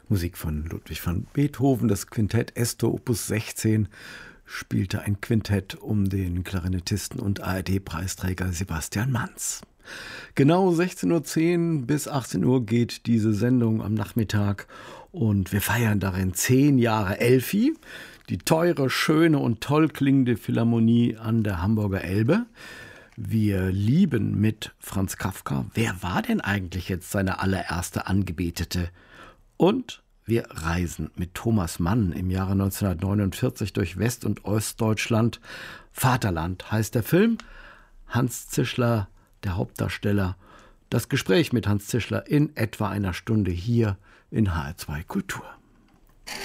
Musik von Ludwig van Beethoven, das Quintett Esto Opus 16 spielte ein Quintett um den Klarinettisten und ARD-Preisträger Sebastian Manz. Genau 16:10 bis 18 Uhr geht diese Sendung am Nachmittag und wir feiern darin 10 Jahre Elfi, die teure, schöne und toll klingende Philharmonie an der Hamburger Elbe. Wir lieben mit Franz Kafka. Wer war denn eigentlich jetzt seine allererste Angebetete? Und wir reisen mit Thomas Mann im Jahre 1949 durch West- und Ostdeutschland. Vaterland heißt der Film. Hans Zischler, der Hauptdarsteller. Das Gespräch mit Hans Zischler in etwa einer Stunde hier in HR2 Kultur.